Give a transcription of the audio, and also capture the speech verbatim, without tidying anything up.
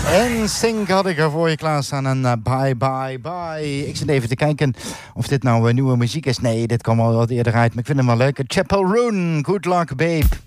En Sync had ik er voor je klaarstaan en uh, bye bye bye. Ik zit even te kijken of dit nou uh, nieuwe muziek is. Nee, dit kwam al wat eerder uit, maar ik vind hem wel leuk. Chapel Roan, Good Luck Babe.